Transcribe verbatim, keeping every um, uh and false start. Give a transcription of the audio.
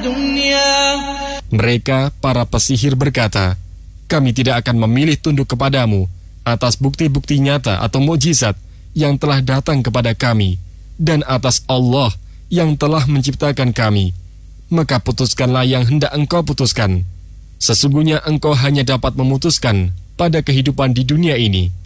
الدنيا. Mereka, para pesihir berkata, kami tidak akan memilih tunduk kepadamu atas bukti-bukti nyata atau mukjizat yang telah datang kepada kami dan atas Allah yang telah menciptakan kami. Maka putuskanlah yang hendak engkau putuskan. Sesungguhnya engkau hanya dapat memutuskan pada kehidupan di dunia ini.